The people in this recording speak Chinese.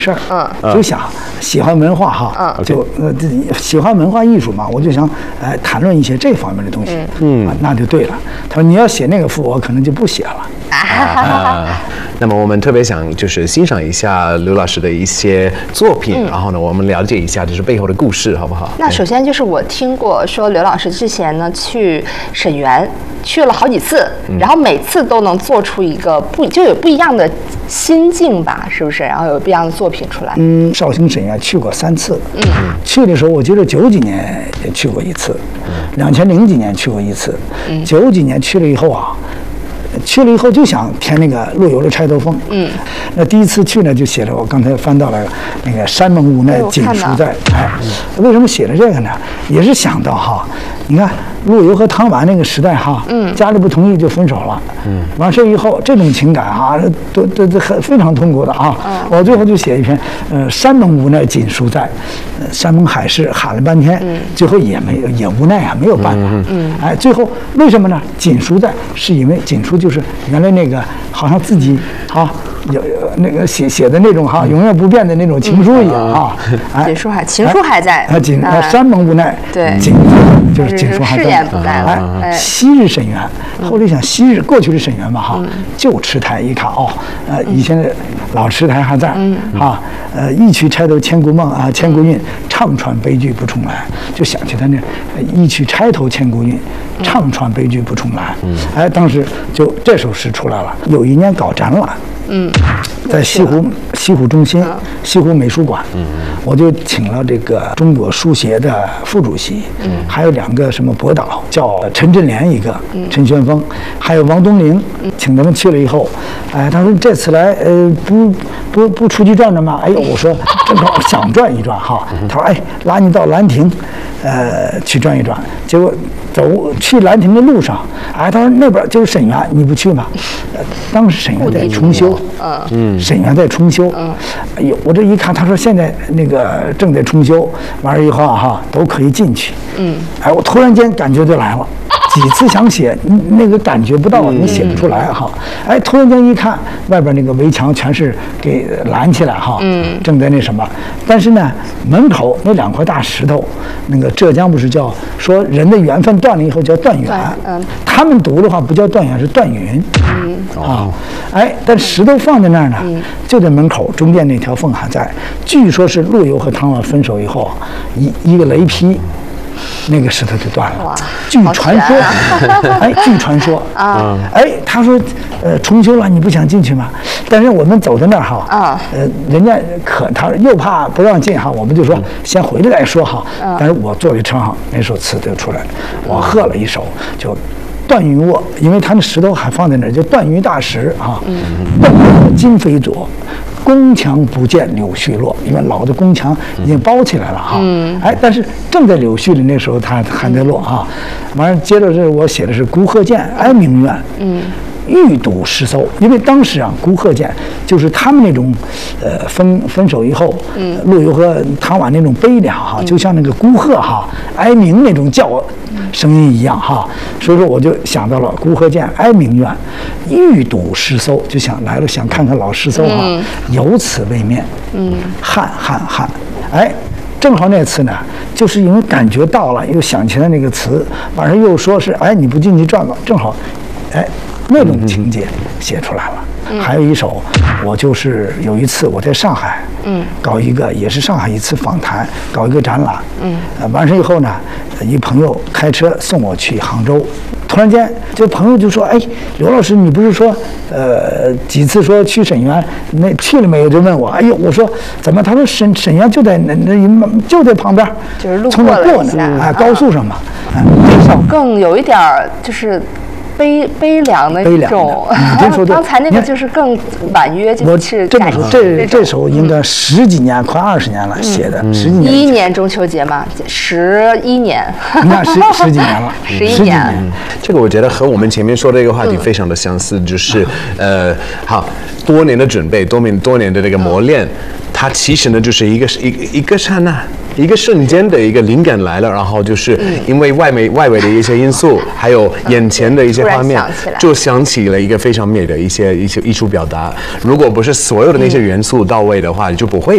事儿，就想喜欢文化哈，就喜欢文化艺术嘛，我就想谈论一些这方面的东西，那就对了。他说你要写那个赋，我可能就不写了。 那么我们特别想就是欣赏一下刘老师的一些作品，然后呢，我们了解一下就是背后的故事，好不好？ 那首先就是我听过说刘老师之前呢去沈园去了好几次，然后每次都能做出一个就有不一样的心境吧，是不是？然后有不一样的作品出来。 绍兴沈园去过3次，去的时候我记得90几年也去过一次，2000几年去过一次，90几年去了以后啊。去了以后就想填那个陆游的《钗头凤》。那第一次去呢，就写了我刚才翻到了那个山盟无奈锦书在。为什么写了这个呢？也是想到哈，你看陆游和唐婉那个时代哈，家里不同意就分手了。完事以后这种情感哈，都非常痛苦的啊。我最后就写一篇山盟无奈锦书在，山盟海誓喊了半天，最后也无奈啊，没有办法。最后为什么呢？锦书在是因为锦书就是原来那个好像自己有那个写的那种永远不变的那种情书一样啊。 锦书情书还在。 山盟无奈， 对， 锦就是锦书还在。 誓言不在了。 昔日沈园，后来想昔日过去的沈园嘛旧池台一看以前的老池台还在一曲钗头千古梦千古韵，唱穿悲剧不重来，就想起他那一曲钗头千古韵，唱穿悲剧不重来。当时就这首诗出来了。有一年搞展览，在西湖中心西湖美术馆，我就请了这个中国书协的副主席，还有2个什么博导，叫陈振联一个，陈玄峰，还有王东陵，请他们去了以后，他说这次来不出去转转吗？我说正好想转一转哈。他说拉你到兰亭，去转一转。结果去兰亭的路上，他说那边就是沈园，你不去吗？当时沈园在重修，沈园在重修。我这一看，他说现在那个正在重修，完了以后都可以进去。我突然间感觉就来了。几次想写，那个感觉不到，你写不出来突然间一看，外边那个围墙全是给拦起来正在那什么。但是呢，门口那2块大石头，那个浙江不是叫说人的缘分断了以后叫断缘，他们读的话不叫断缘，是断云。但石头放在那儿呢，就在门口中间那条缝还在。据说是陆游和唐婉分手以后，一个雷劈。那个石头就断了，据传说，据传说他说，重修了，你不想进去吗？但是我们走到那儿人家他又怕不让进我们就说先回来再说但是我坐在车上，那首词就出来了，我喝了一首就。断云卧，因为他那石头还放在那儿，就断云大石断云今非昨，宫墙不见柳絮落，因为老的宫墙已经包起来了但是正在柳絮里那时候它还在落完了接着我写的是孤鹤见哀鸣怨。欲赌诗搜，因为当时孤鹤见就是他们那种，分手以后，陆游和唐婉那种悲凉就像那个孤鹤哀鸣那种叫声音一样所以说我就想到了孤鹤见哀鸣怨，欲赌诗搜，就想来了想看看老诗搜有此为面，汉，正好那次呢，就是因为感觉到了，又想起来那个词，晚上又说是你不进去转吧，正好，那种情节写出来了。还有一首，我就是有一次我在上海，搞一个也是上海一次访谈，搞一个展览，完事以后呢，一朋友开车送我去杭州，突然间就朋友就说，刘老师，你不是说几次说去沈园，那去了没有？就问我，我说怎么？他说沈园就在就在旁边， 就是路过了一下，高速上嘛。 这首更有一点就是。悲凉的一种，刚才那个就是更婉约，就是这首应该10几年，快20年了写的，10几年。 11年中秋节嘛，11年， 你看10几年了 ，11年。 这个我觉得和我们前面说的一个话题非常的相似，就是好多年的准备，多年的这个磨练，它其实呢就是一个刹那。一个瞬间的一个灵感来了，然后就是因为外围的一些因素，还有眼前的一些画面，就想起了一个非常美的一些艺术表达。如果不是所有的那些元素到位的话，就不会